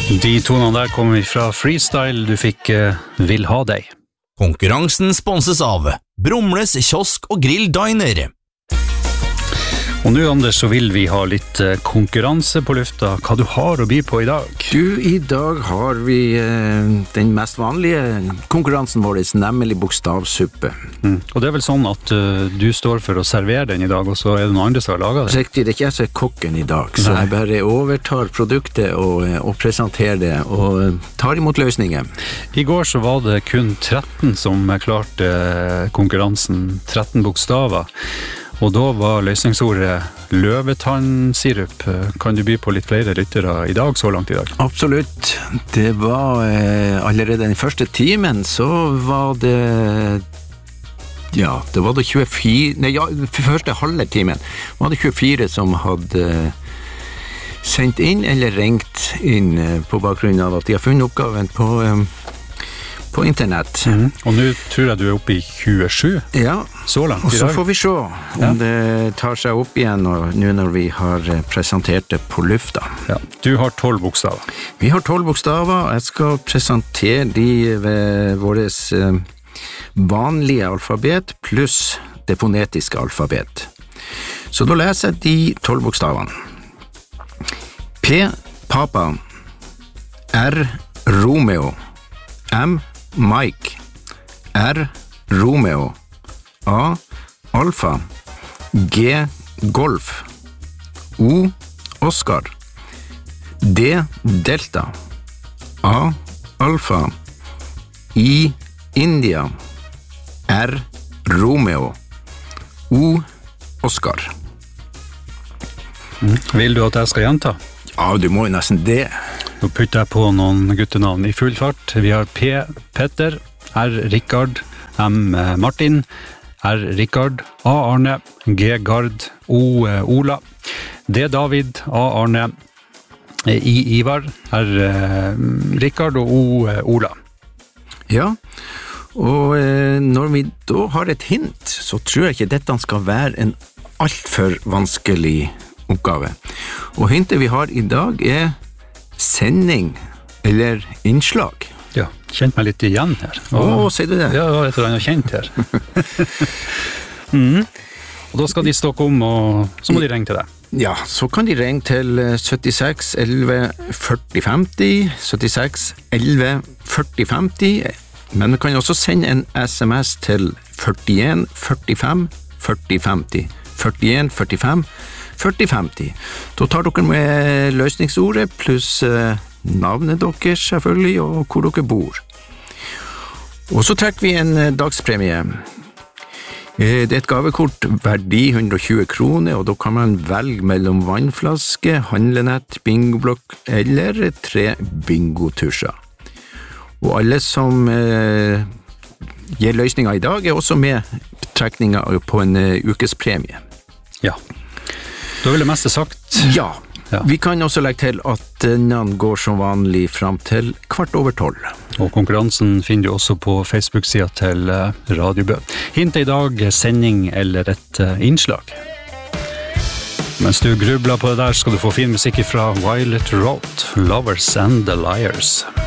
De tonene der kommer fra Freestyle, du fikk Vil ha deg. Konkurransen sponses av Brumles kiosk og grill diner. Og nå, Anders, så vil vi ha litt konkurranse på lufta. Hva du har å by på i dag? Du, i dag har vi den mest vanlige konkurransen vår, nemlig bokstavsuppe. Og det vel sånn at du står for å servere den i dag, og så det noen andre som har laget det? Riktig, det ikke jeg som kokken i dag, så jeg bare overtar produktet og presenterer det, og tar imot løsningen. I går så var det kun 13 som klarte konkurransen, 13 bokstaver. Og da var løsningsordet løvetannsirup. Kan du by på litt flere lyttere i dag, så langt i dag? Absolutt. Det var allerede den første timen, så var det... Ja, det var det 24... Nei, ja, første halve timen var det 24 som hadde sendt inn eller ringt inn på bakgrunn av at de har funnet oppgaven på internett. Og nå tror jeg du oppe i 27 så langt i dag. Og så får vi se om det tar seg opp igjen nå når vi har presentert det på lufta. Ja. Du har 12 bokstaver. Vi har 12 bokstaver. Jeg skal presentere de ved våres vanlige alfabet pluss det fonetiske alfabet. Så da leser jeg de 12 bokstavene. P, Papa. R, Romeo. M, Mike. R, Romeo. A, Alfa. G, Golf. O, Oscar. D, Delta. A, Alfa. I, India. R, Romeo. O, Oscar. Vil du at jeg skal gjenta? Ja, du må jo nesten det. Nå putter jeg på noen guttenavn i full fart. Vi har P, Petter, R, Rikard, M, Martin, R, Rikard, A, Arne, G, Gard, O, Ola, D, David, A, Arne, I, Ivar, R, Rikard og O, Ola. Ja, og når vi da har et hint, så tror jeg ikke dette skal være en alt for vanskelig oppgave. Og hintet vi har i dag sending eller innslag. Ja, kjent meg litt igjen her. Sier du det? Ja, det var et eller annet kjent her. Og da skal de stokke om, og så må de ringe til deg. Ja, så kan de ringe til 76 11 40 50, 76 11 40 50, men du kan også sende en SMS til 41 45 40 50, 41 45 40 50. Da tar dere med løsningsordet pluss navnet deres selvfølgelig, og hvor dere bor. Og så trekker vi en dagspremie. Det et gavekort verdi 120 kroner, og da kan man velge mellom vannflaske, handlenett, bingoblokk eller 3 bingotusjer. Og alle som gir løsninger i dag også med trekninger på en ukespremie. Ja. Da vil det meste sagt. Ja. Vi kan også legge til at denne går som vanlig frem til 11:15. Og konkurransen finner du også på Facebook-siden til Radiobø. Hintet i dag sending eller et innslag. Mens du grubler på det der, skal du få fin musikk fra Violet Roth, Lovers and the Liars.